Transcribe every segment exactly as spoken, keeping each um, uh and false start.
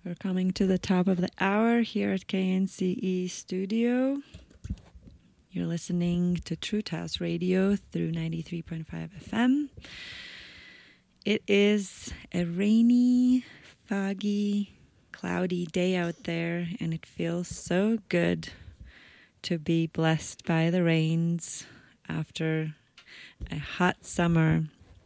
We're coming to the top of the hour here at K N C E Studio. You're listening to True Taos Radio through ninety-three point five F M. It is a rainy, foggy, cloudy day out there, and it feels so good to be blessed by the rains after a hot summer.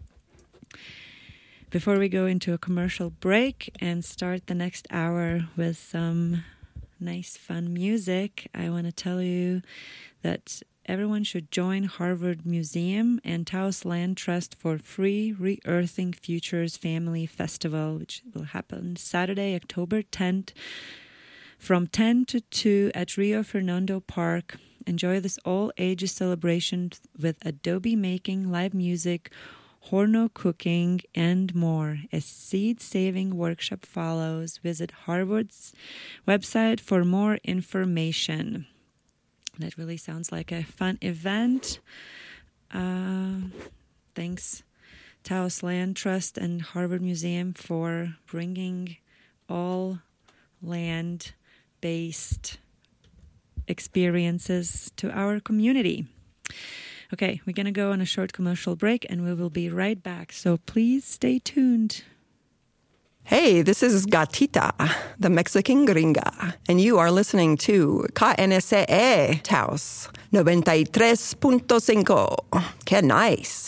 Before we go into a commercial break and start the next hour with some nice, fun music, I want to tell you that everyone should join Harvard Museum and Taos Land Trust for free Re-Earthing Futures Family Festival, which will happen Saturday, October tenth, from ten to two at Rio Fernando Park. Enjoy this all-ages celebration with adobe making, live music, horno cooking, and more. A seed-saving workshop follows. Visit Harvard's website for more information. That really sounds like a fun event. Uh, thanks, Taos Land Trust and Harvard Museum for bringing all land-based experiences to our community. Okay, we're going to go on a short commercial break and we will be right back. So please stay tuned. Hey, this is Gatita, the Mexican gringa, and you are listening to K N S E Taos ninety-tres punto cinco. Que nice.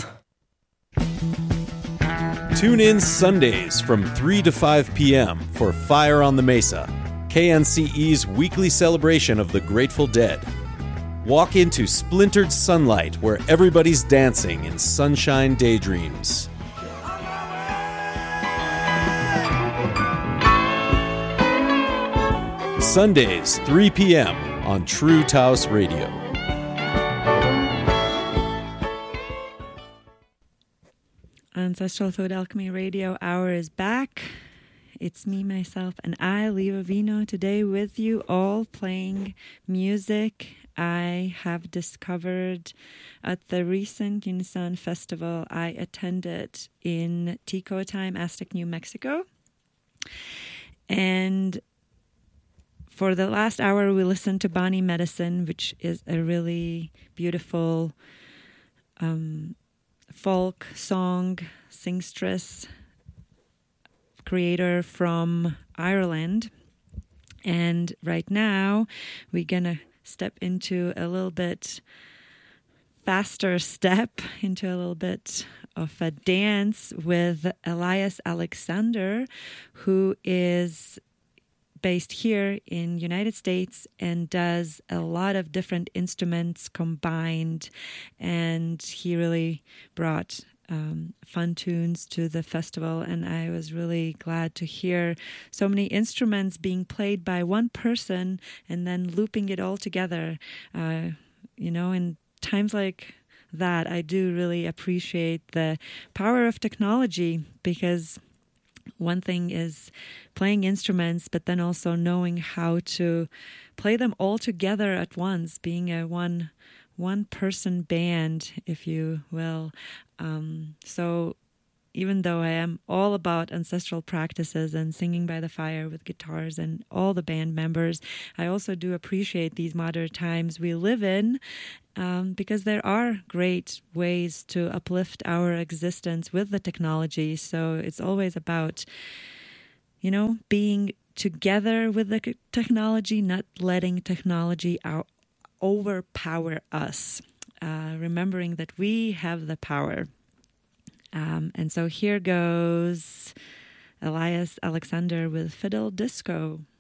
Tune in Sundays from three to five p.m. for Fire on the Mesa, K N C E's weekly celebration of the Grateful Dead. Walk into splintered sunlight where everybody's dancing in sunshine daydreams. Sundays, three p.m. on True Taos Radio. Ancestral Food Alchemy Radio Hour is back. It's me, myself, and I, Leva Vino, today with you all playing music I have discovered at the recent Unison Festival I attended in Tico Time, Aztec, New Mexico. And for the last hour, we listened to Bonnie Medicine, which is a really beautiful um, folk song singstress creator from Ireland. And right now, we're going to step into a little bit faster step, into a little bit of a dance with Elias Alexander, who is based here in United States and does a lot of different instruments combined. And he really brought um, fun tunes to the festival. And I was really glad to hear so many instruments being played by one person and then looping it all together. Uh, you know, in times like that, I do really appreciate the power of technology, because one thing is playing instruments, but then also knowing how to play them all together at once, being a one one person band, if you will. Um, so even though I am all about ancestral practices and singing by the fire with guitars and all the band members, I also do appreciate these modern times we live in, um, because there are great ways to uplift our existence with the technology. So it's always about, you know, being together with the technology, not letting technology out, overpower us, uh, remembering that we have the power. Um, and so here goes Elias Alexander with Fiddle Disco.